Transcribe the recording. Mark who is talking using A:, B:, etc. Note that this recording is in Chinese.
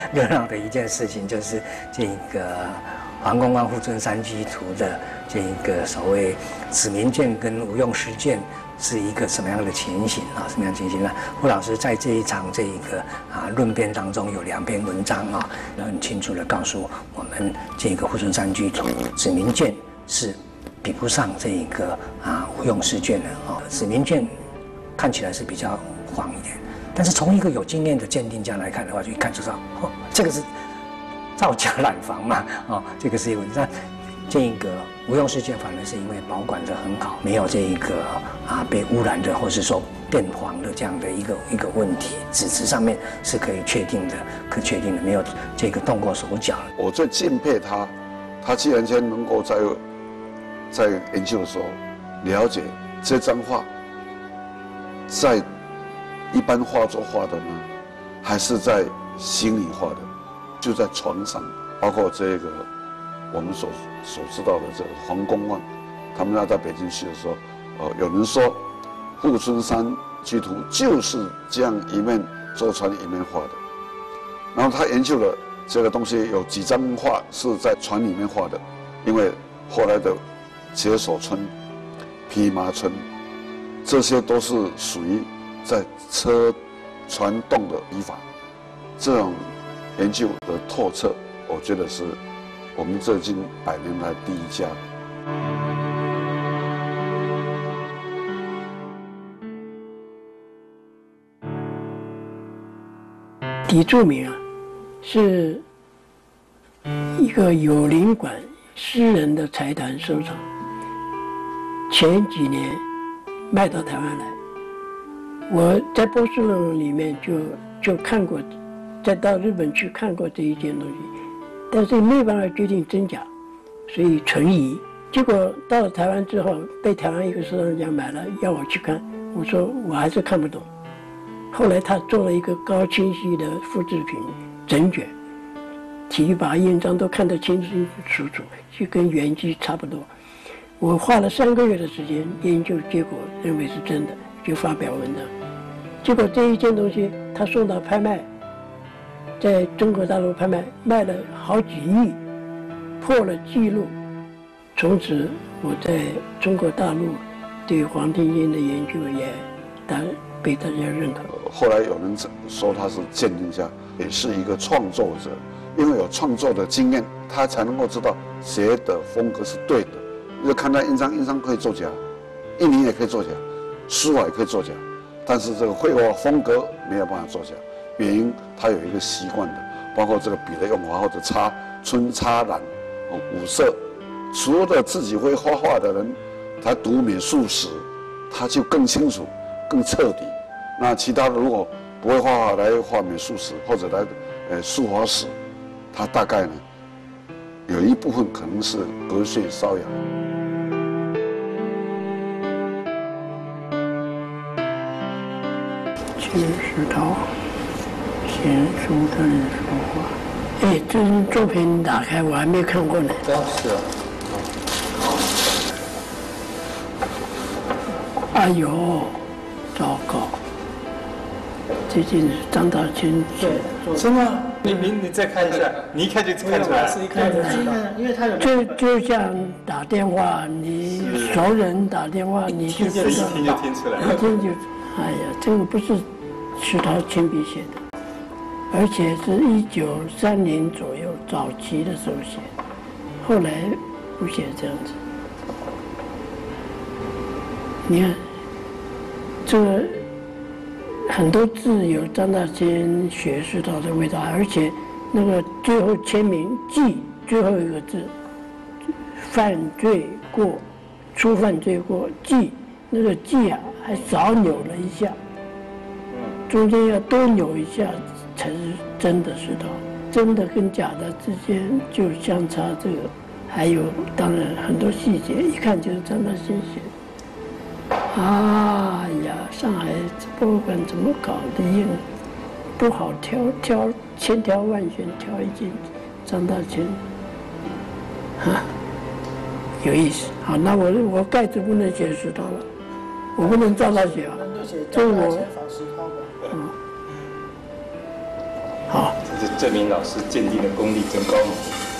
A: 热闹的一件事情，就是这个黄公望富春山居图的这个所谓子民卷跟无用师卷是一个什么样的情形啊？什么样的情形呢？胡老师在这一场这一个论辩当中有2篇文章啊，很清楚的告诉我们，这个富春山居图子民卷是比不上这一个无用师卷的啊。子民卷看起来是比较黄一点。但是从一个有经验的鉴定家来看的话，就一看就知道，这个是造假染房嘛，这个是一个问题。那这个无用师卷反而是因为保管得很好，没有这一个被污染的或是说变黄的这样的一个问题，纸质上面是可以确定的，没有这个动过手脚。
B: 我最敬佩他，他既然间能够在研究的时候了解这张画在一般画作画的呢，还是在心里画的，就在床上。包括这个我们所知道的这个黄公望，他们要到北京去的时候，有人说富春山居图就是这样一面坐船一面画的。然后他研究了这个东西，有几张画是在船里面画的，因为后来的解手村、匹马村，这些都是属于在车船动的笔法，这种研究的透彻，我觉得是我们这近100年来第一家。
C: 李柱铭是一个有领馆私人的财团收藏，前几年卖到台湾来。我在波士顿里面就看过，再到日本去看过这一件东西，但是没办法决定真假，所以存疑。结果到了台湾之后，被台湾一个收藏家买了，要我去看，我说我还是看不懂。后来他做了一个高清晰的复制品整卷，题跋印章都看得清清楚楚，就跟原迹差不多。我花了3个月的时间研究，结果认为是真的，就发表文章。结果这一件东西他送到拍卖，在中国大陆拍卖卖了好几亿，破了纪录。从此我在中国大陆对黄庭坚的研究也被大家认可。
B: 后来有人说他是鉴定家，也是一个创作者，因为有创作的经验，他才能够知道谁的风格是对的。就看他印章可以作假，印泥也可以作假，书法也可以作假，但是这个绘画风格没有办法作假，原因他有一个习惯的，包括这个笔的用法或者春插染、五色。除了自己会画画的人，他读美术史，他就更清楚、更彻底。那其他的如果不会画画来画美术史或者来书法史，他大概呢有一部分可能是隔靴搔痒。
C: 秦石涛，贤淑的人说话。哎，这张作品打开我还没看过呢。
D: 是啊。
C: 哎呦，糟糕！这件是张大千写的，
D: 真的？你再看一下，你一看就看出来。
E: 一看就知道，因为他有。
C: 就像打电话，你熟人打电话，你就知道。
D: 一听就听出来。
C: 一听就，哎呀，这个不是石涛亲笔写的，而且是1930左右早期的时候写的，后来不写这样子。你看，这个很多字有张大千学石涛的味道，而且那个最后签名“记”最后一个字，犯罪过，初犯罪过，记那个“记”啊，还少扭了一下，中间要多扭一下才是真的石涛，真的跟假的之间就相差这个，还有当然很多细节，一看就是张大千写的。啊呀，上海博物馆怎么搞的印不好挑千挑万选挑一件张大千，啊，有意思。好，那我盖子不能写石涛了，我不能照他写啊，这是我。
E: 仿石涛吧。
C: 好。
D: 这证明老师鉴定的功力真高明。